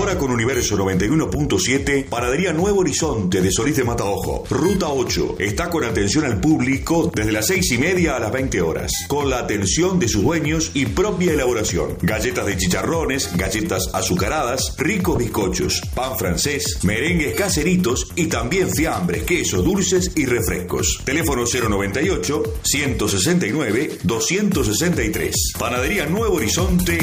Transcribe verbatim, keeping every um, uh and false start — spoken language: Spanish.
Ahora con Universo noventa y uno punto siete, Panadería Nuevo Horizonte de Solís de Mataojo, Ruta ocho. Está con atención al público desde las seis y media a las veinte horas, con la atención de sus dueños y propia elaboración. Galletas de chicharrones, galletas azucaradas, ricos bizcochos, pan francés, merengues caseritos y también fiambres, quesos, dulces y refrescos. Teléfono cero noventa y ocho, ciento sesenta y nueve, doscientos sesenta y tres. Panadería Nuevo Horizonte